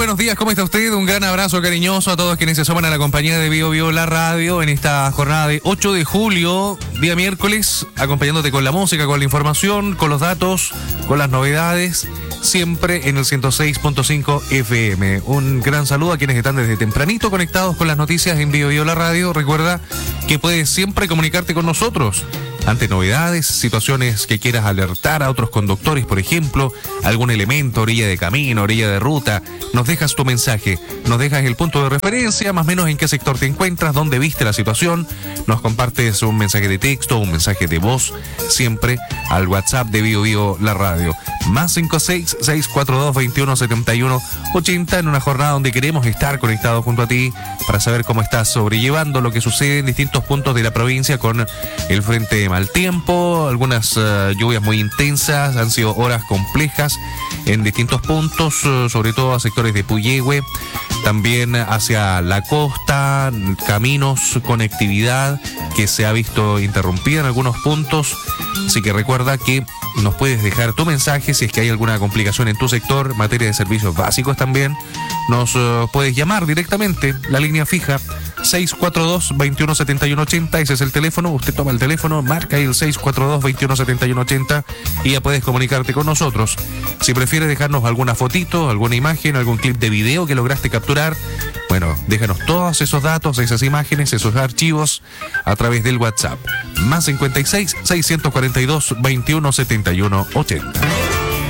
Buenos días, ¿cómo está usted? Un gran abrazo cariñoso a todos quienes se suman a la compañía de Bio Bio La Radio en esta jornada de 8 de julio, día miércoles, acompañándote con la música, con la información, con los datos, con las novedades, siempre en el 106.5 FM. Un gran saludo a quienes están desde tempranito conectados con las noticias en Bio Bio La Radio. Recuerda que puedes siempre comunicarte con nosotros ante novedades, situaciones que quieras alertar a otros conductores, por ejemplo, algún elemento, orilla de camino, orilla de ruta. Nos dejas tu mensaje, nos dejas el punto de referencia, más o menos en qué sector te encuentras, dónde viste la situación, nos compartes un mensaje de texto, un mensaje de voz, siempre al WhatsApp de Bio Bio La Radio. Más 56642217180 en una jornada donde queremos estar conectados junto a ti para saber cómo estás sobrellevando lo que sucede en distintos puntos de la provincia con el frente de mal tiempo, algunas lluvias muy intensas, han sido horas complejas en distintos puntos, sobre todo a sectores de Puyehue, también hacia la costa, caminos, conectividad que se ha visto interrumpida en algunos puntos, así que recuerda que nos puedes dejar tu mensaje si es que hay alguna complicación en tu sector, materia de servicios básicos también, nos puedes llamar directamente, la línea fija 642-217180, ese es el teléfono, usted toma el teléfono, marca ahí el 642-217180 y ya puedes comunicarte con nosotros. Si prefieres dejarnos alguna fotito, alguna imagen, algún clip de video que lograste capturar, bueno, déjanos todos esos datos, esas imágenes, esos archivos a través del WhatsApp. Más 56-642-217180.